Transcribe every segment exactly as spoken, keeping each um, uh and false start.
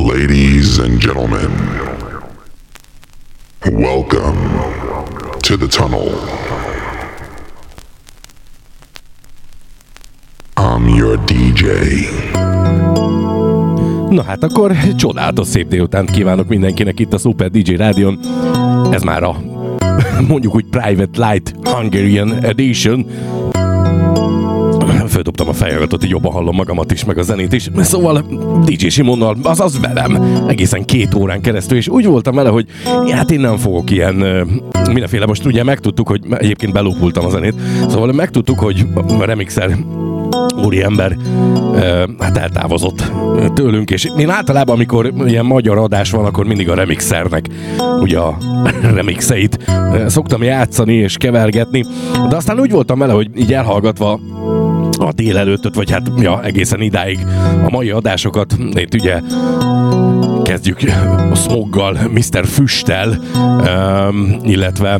Ladies and gentlemen, welcome to the tunnel. I'm your dé dzsé. Na hát akkor csodálatos szép délutánt kívánok mindenkinek itt a Super dé dzsé Rádion. Ez már a mondjuk úgy Private Light Hungarian Edition. Földobtam a fejhallgatót, így jobban hallom magamat is, meg a zenét is. Szóval dé dzsé Simonnal, azaz velem, egészen két órán keresztül, és úgy voltam vele, hogy hát én nem fogok ilyen mindenféle, most ugye megtudtuk, hogy egyébként belópultam a zenét, szóval megtudtuk, hogy a remixer úriember hát eltávozott tőlünk, és én általában, amikor ilyen magyar adás van, akkor mindig a remixernek ugye a remixeit szoktam játszani és kevergetni, de aztán úgy voltam vele, hogy így elhallgatva a délelőttöt, vagy hát ja, egészen idáig a mai adásokat, itt ugye kezdjük a Smoggal, miszter Füsttel, um, illetve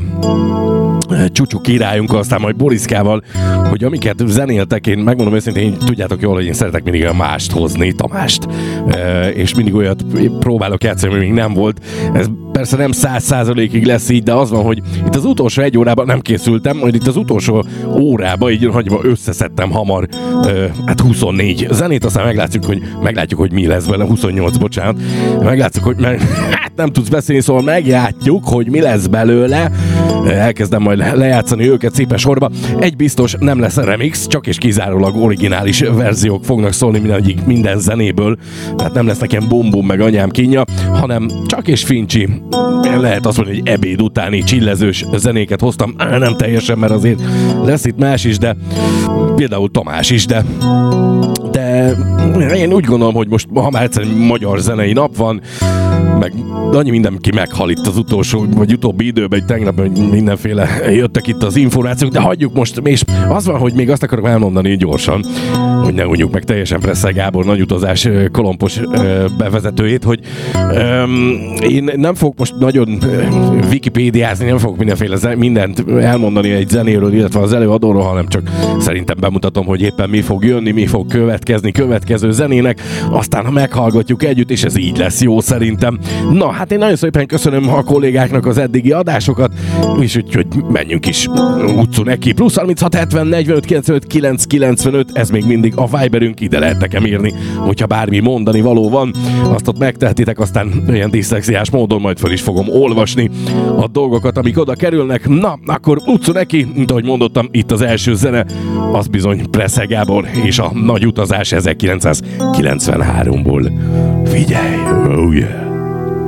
Csúcsú királyunkkal, aztán majd Boriszkával, hogy amiket zenéltek, én megmondom őszintén, tudjátok jól, hogy én szeretek mindig a mást hozni, Tamást, e, és mindig olyat próbálok játszani, ami még nem volt. Ez persze nem száz százalékig lesz így, de az van, hogy itt az utolsó egy órában nem készültem, majd itt az utolsó órában így hagyva összeszedtem hamar e, hát huszonnégy zenét, aztán meglátjuk, hogy, meglátjuk, hogy mi lesz vele, huszonnyolc, bocsánat. Meglátjuk, hogy meg, hát nem tudsz beszélni, szóval meglátjuk, hogy mi lesz belőle. Elkezdem majd lejátszani őket szépen sorba. Egy biztos, nem lesz remix, csak és kizárólag originális verziók fognak szólni minden, minden zenéből, tehát nem lesz nekem bombum meg anyám kínja, hanem csak és fincsi, lehet azt mondani, hogy ebéd utáni csillezős zenéket hoztam, nem teljesen, mert azért lesz itt más is, de például Tamás is, de de én úgy gondolom, hogy most, ha már egyszerűen magyar zenei nap van, meg annyi mindenki meghal itt az utolsó, vagy utóbbi időben, hogy tegnap mindenféle jöttek itt az információk, de hagyjuk most, és az van, hogy még azt akarok elmondani gyorsan, hogy ne unjuk meg teljesen Presszely Gábor nagy utazás kolompos bevezetőjét, hogy um, én nem fogok most nagyon wikipédiázni, nem fogok mindenféle zen- mindent elmondani egy zenéről, illetve az előadóról, hanem csak szerintem bemutatom, hogy éppen mi fog jönni, mi fog következni következő zenének, aztán ha meghallgatjuk együtt, és ez így lesz jó szerintem. Na, hát én nagyon szépen köszönöm a kollégáknak az eddigi adásokat, és úgyhogy menjünk is utcú neki. Plusz harminchat hetven negyvenöt kilencvenöt kilenc kilencvenöt, ez még mindig a Viberünk, ide lehet nekem írni, hogyha bármi mondani való van, azt ott megtehetitek, aztán olyan diszlexiás módon majd fel is fogom olvasni a dolgokat, amik oda kerülnek. Na, akkor utcú neki, mint ahogy mondottam, itt az első zene, az bizony Presszely Gábor és a nagy utazás ezerkilencszázkilencvenháromból. Figyelj! Oh yeah!